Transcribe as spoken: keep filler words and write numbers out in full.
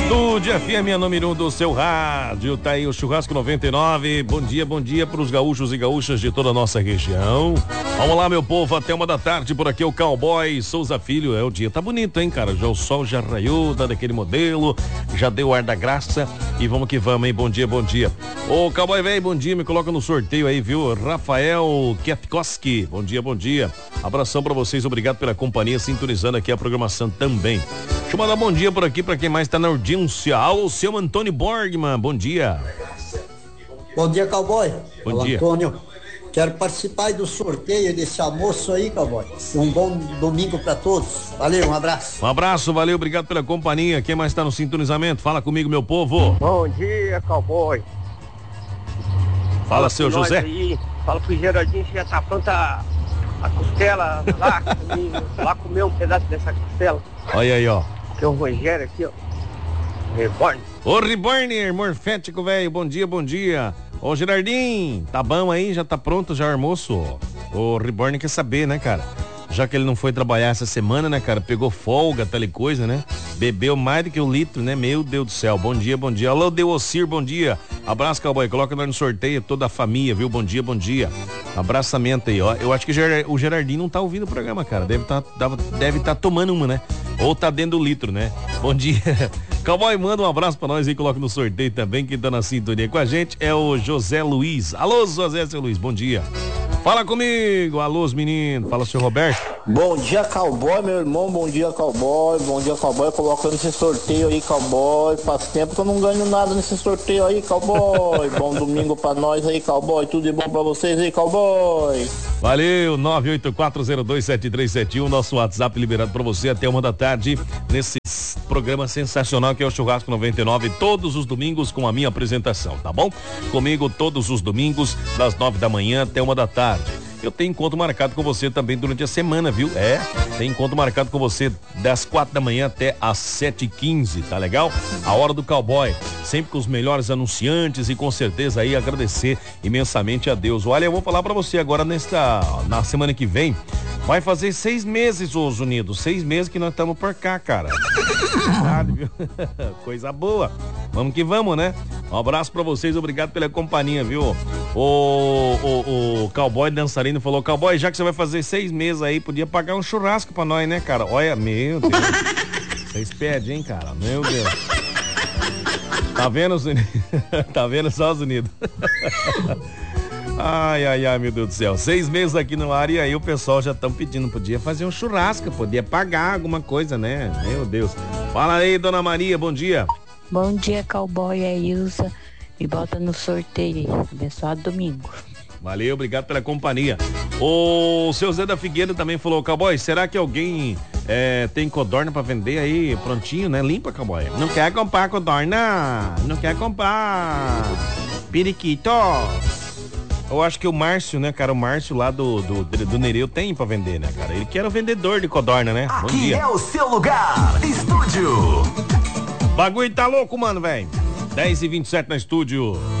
Estúdio F M, a número um do seu rádio. Tá aí o Churrasco noventa e nove. Bom dia, bom dia para os gaúchos e gaúchas de toda a nossa região. Vamos lá, meu povo, até uma da tarde por aqui, o Cowboy Souza Filho. É, o dia tá bonito, hein, cara? Já o sol já raiou, tá daquele modelo, já deu o ar da graça e vamos que vamos, hein? Bom dia, bom dia. Ô, Cowboy velho, bom dia, me coloca no sorteio aí, viu? Rafael Kefkoski, bom dia, bom dia. Abração pra vocês, obrigado pela companhia, sintonizando aqui a programação também. Deixa eu mandar bom dia por aqui pra quem mais tá na audiência. Alô, seu Antônio Borgman, bom dia. Bom dia, Cowboy. Bom Olá, dia. Antônio. Quero participar aí do sorteio desse almoço aí, Cowboy. Um bom domingo pra todos. Valeu, um abraço. Um abraço, valeu, obrigado pela companhia. Quem mais tá no sintonizamento? Fala comigo, meu povo. Bom dia, Cowboy. Fala, Fala seu com nós José. Aí. Fala pro Geraldinho que já tá pronta a, a costela lá, comigo, lá comer um pedaço dessa costela. Olha aí, ó. Que é o Rogério aqui, ó. Reborn. Ô, Reborner, morfético, velho, bom dia, bom dia. Ô, Gerardinho, tá bom aí? Já tá pronto já o almoço? O Reborn quer saber, né, cara? Já que ele não foi trabalhar essa semana, né, cara? Pegou folga, tal e coisa, né? Bebeu mais do que um litro, né? Meu Deus do céu. Bom dia, bom dia. Alô, Deocir, bom dia. Abraço, Cowboy. Coloca nós no sorteio, toda a família, viu? Bom dia, bom dia. Abraçamento aí, ó. Eu acho que o Gerardinho não tá ouvindo o programa, cara. Deve tá, deve tá tomando uma, né? Ou tá dentro do litro, né? Bom dia. Cowboy, manda um abraço pra nós aí, coloca no sorteio também. Quem tá na sintonia com a gente é o José Luiz. Alô, José seu Luiz, bom dia. Fala comigo, alô, meninos. Fala, senhor Roberto. Bom dia, Cowboy, meu irmão. Bom dia, Cowboy. Bom dia, Cowboy. Colocando esse sorteio aí, Cowboy. Faz tempo que eu não ganho nada nesse sorteio aí, Cowboy. Bom domingo pra nós aí, Cowboy. Tudo de bom pra vocês aí, Cowboy. Valeu, nove oito quatro zero dois sete três sete um, nosso WhatsApp liberado pra você até uma da tarde, nesse programa sensacional que é o Churrasco noventa e nove, todos os domingos com a minha apresentação, tá bom? Comigo todos os domingos, das nove da manhã até uma da tarde. Eu tenho encontro marcado com você também durante a semana, viu? É, tem encontro marcado com você das quatro da manhã até às sete e quinze, tá legal? A hora do Cowboy, sempre com os melhores anunciantes e com certeza aí agradecer imensamente a Deus. Olha, eu vou falar pra você agora nesta, na semana que vem, vai fazer seis meses, os Unidos, seis meses que nós estamos por cá, cara. Verdade, viu? Coisa boa. Vamos que vamos, né? Um abraço pra vocês, obrigado pela companhia, viu? O, o, o Cowboy dançarino falou, Cowboy, já que você vai fazer seis meses aí, podia pagar um churrasco pra nós, né, cara? Olha, meu Deus. Vocês pedem, hein, cara? Meu Deus. Tá vendo, Zunido? Tá vendo só, Zunido? Ai, ai, ai, meu Deus do céu. Seis meses aqui no ar e aí o pessoal já estão pedindo, podia fazer um churrasco, podia pagar alguma coisa, né? Meu Deus. Fala aí, dona Maria, bom dia. Bom dia, Cowboy, é Ilza. Me bota no sorteio aí. Abençoado domingo. Valeu, obrigado pela companhia. O seu Zé da Figueira também falou, Cowboy, será que alguém é, tem codorna pra vender aí prontinho, né? Limpa, Cowboy. Não quer comprar codorna? Não quer comprar periquito? Eu acho que o Márcio, né, cara, o Márcio lá do, do, do Nereu tem pra vender, né, cara? Ele que era o vendedor de codorna, né? Aqui Bom dia. É o seu lugar, estúdio. Bagulho tá louco, mano, velho. dez e vinte e sete na estúdio.